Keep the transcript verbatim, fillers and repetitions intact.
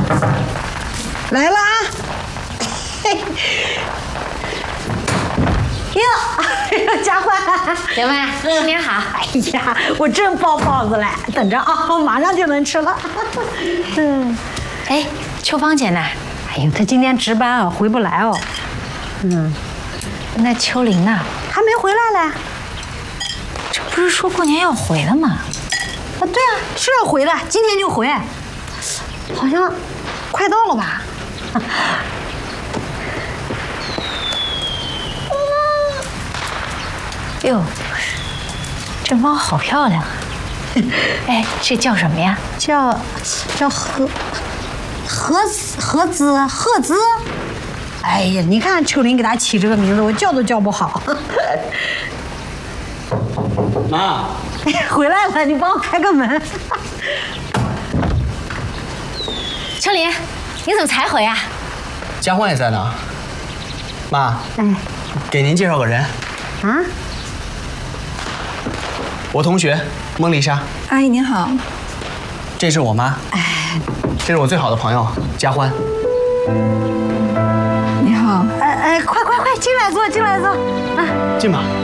来了啊！嘿，哟，佳欢， 小妹，新年好！ 哎呀，我正包包子嘞，等着啊，马上就能吃了。嗯， 哎，秋芳姐呢？ 哎呦，她今天值班啊，回不来哦。 嗯，那秋玲呢？ 还没回来嘞。 这不是说过年要回了吗？ 啊，对啊，是要回的，今天就回。好像快到了吧？ 哟，这猫好漂亮啊！哎，这叫什么呀？ 叫叫何何何姿赫姿。哎呀，你看秋玲给它起这个名字，我叫都叫不好。 妈， 回来了，你帮我开个门。 秋玲，你怎么才回啊？ 佳欢也在呢。妈， 哎， 给您介绍个人。 啊？ 我同学孟丽莎。 阿姨您好。 这是我妈。 哎， 这是我最好的朋友佳欢。 你好。 哎哎，快快快，进来坐，进来坐。啊， 进吧。